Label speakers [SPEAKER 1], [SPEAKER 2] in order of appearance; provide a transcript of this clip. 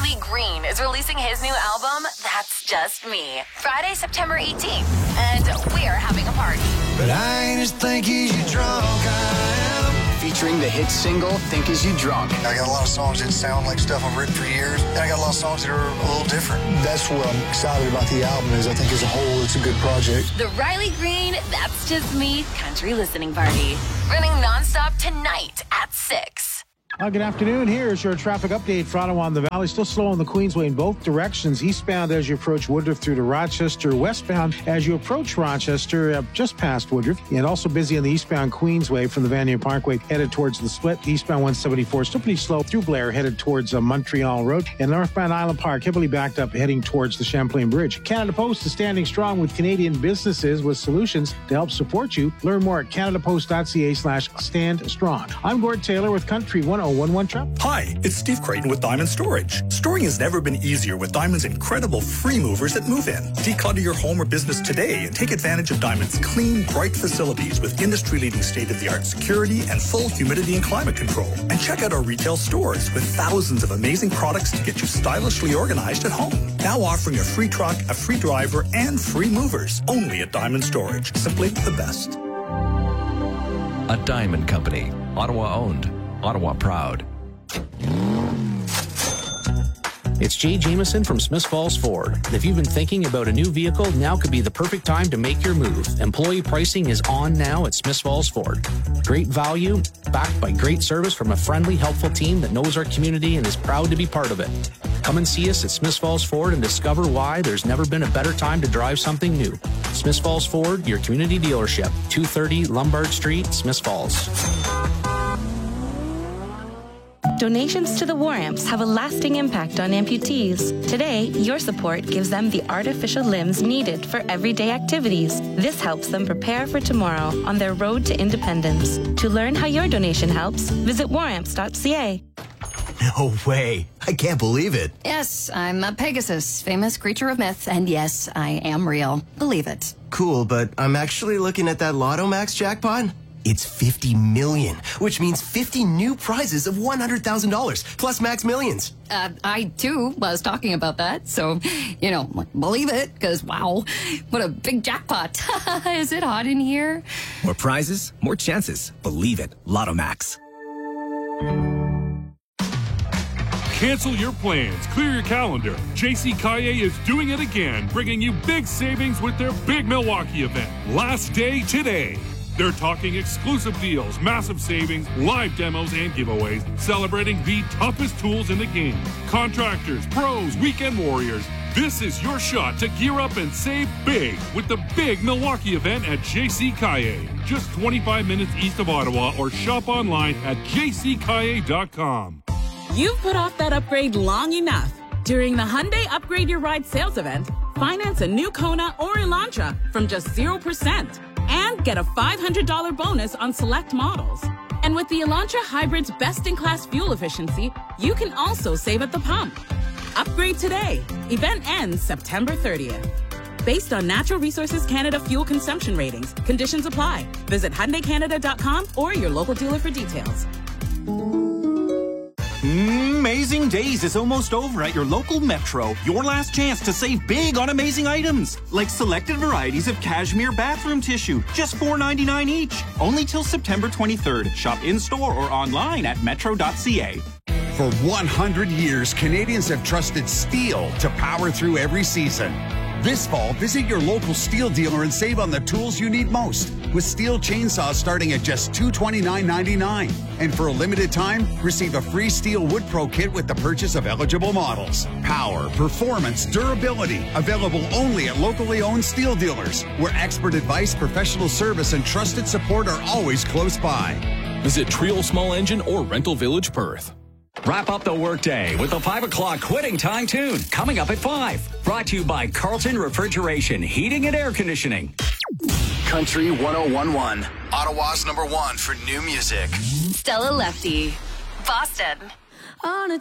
[SPEAKER 1] Riley Green is releasing his new album, That's Just Me, Friday, September 18th. And we're having a party.
[SPEAKER 2] But I ain't as think as you drunk I am.
[SPEAKER 3] Featuring the hit single, Think As You Drunk.
[SPEAKER 4] I got a lot of songs that sound like stuff I've written for years. And I got a lot of songs that are a little different. That's what I'm excited about the album is I think as a whole it's a good project.
[SPEAKER 1] The Riley Green, That's Just Me country listening party. Running nonstop tonight at 6.
[SPEAKER 5] Good afternoon. Here's your traffic update for Ottawa and the Valley. Still slow on the Queensway in both directions. Eastbound as you approach Woodruff through to Rochester. Westbound as you approach Rochester, just past Woodruff. And also busy on the eastbound Queensway from the Vanier Parkway headed towards the split. Eastbound 174 still pretty slow through Blair headed towards Montreal Road. And northbound Island Park heavily backed up heading towards the Champlain Bridge. Canada Post is standing strong with Canadian businesses with solutions to help support you. Learn more at canadapost.ca/stand strong. I'm Gord Taylor with Country 1011 Traffic.
[SPEAKER 6] Hi, it's Steve Creighton with Diamond Storage. Storing has never been easier with Diamond's incredible free movers that move in. Declutter your home or business today and take advantage of Diamond's clean, bright facilities with industry-leading state-of-the-art security and full humidity and climate control. And check out our retail stores with thousands of amazing products to get you stylishly organized at home. Now offering a free truck, a free driver, and free movers. Only at Diamond Storage. Simply the best.
[SPEAKER 7] A Diamond Company. Ottawa owned. Ottawa proud.
[SPEAKER 8] It's Jay Jameson from Smiths Falls Ford. If you've been thinking about a new vehicle, now could be the perfect time to make your move. Employee pricing is on now at Smiths Falls Ford. Great value, backed by great service from a friendly, helpful team that knows our community and is proud to be part of it. Come and see us at Smiths Falls Ford and discover why there's never been a better time to drive something new. Smiths Falls Ford, your community dealership, 230 Lombard Street, Smiths Falls.
[SPEAKER 9] Donations to the War Amps have a lasting impact on amputees. Today, your support gives them the artificial limbs needed for everyday activities. This helps them prepare for tomorrow on their road to independence. To learn how your donation helps, visit waramps.ca.
[SPEAKER 10] No way. I can't believe it.
[SPEAKER 11] Yes, I'm a Pegasus, famous creature of myth, and yes, I am real. Believe it.
[SPEAKER 10] Cool, but I'm actually looking at that Lotto Max jackpot. It's 50 million, which means 50 new prizes of $100,000 plus max millions.
[SPEAKER 11] I too was talking about that, so, believe it, because wow, what a big jackpot. Is it hot in here?
[SPEAKER 12] More prizes, more chances. Believe it. Lotto Max.
[SPEAKER 13] Cancel your plans. Clear your calendar. JC Caillet is doing it again, bringing you big savings with their Big Milwaukee event. Last day today. They're talking exclusive deals, massive savings, live demos, and giveaways, celebrating the toughest tools in the game. Contractors, pros, weekend warriors. This is your shot to gear up and save big with the Big Milwaukee event at JC Caillet. Just 25 minutes east of Ottawa or shop online at jccaillet.com.
[SPEAKER 14] You've put off that upgrade long enough. During the Hyundai Upgrade Your Ride sales event, finance a new Kona or Elantra from just 0%. And get a $500 bonus on select models. And with the Elantra Hybrid's best-in-class fuel efficiency, you can also save at the pump. Upgrade today. Event ends September 30th. Based on Natural Resources Canada fuel consumption ratings, conditions apply. Visit HyundaiCanada.com or your local dealer for details.
[SPEAKER 15] Amazing Days is almost over at your local Metro. Your last chance to save big on amazing items, like selected varieties of cashmere bathroom tissue, just $4.99 each. Only till September 23rd. Shop in-store or online at metro.ca.
[SPEAKER 16] For 100 years, Canadians have trusted steel to power through every season. This fall, visit your local steel dealer and save on the tools you need most, with steel chainsaws starting at just $229.99. And for a limited time, receive a free Steel Wood Pro kit with the purchase of eligible models. Power, performance, durability, available only at locally owned steel dealers, where expert advice, professional service, and trusted support are always close by.
[SPEAKER 17] Visit Trio Small Engine or Rental Village Perth.
[SPEAKER 18] Wrap up the workday with the 5 o'clock quitting time tune coming up at 5. Brought to you by Carlton Refrigeration, Heating and Air Conditioning.
[SPEAKER 3] Country 1011. Ottawa's #1 for new music.
[SPEAKER 1] Stella Lefty, Boston.
[SPEAKER 9] On a